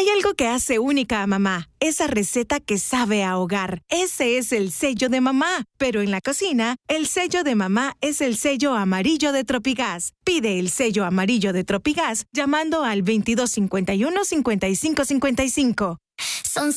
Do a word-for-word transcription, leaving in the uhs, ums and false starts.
Hay algo que hace única a mamá, esa receta que sabe a hogar. Ese es el sello de mamá. Pero en la cocina, el sello de mamá es el sello amarillo de Tropigas. Pide el sello amarillo de Tropigas llamando al veintidós cincuenta y uno, cincuenta y cinco cincuenta y cinco.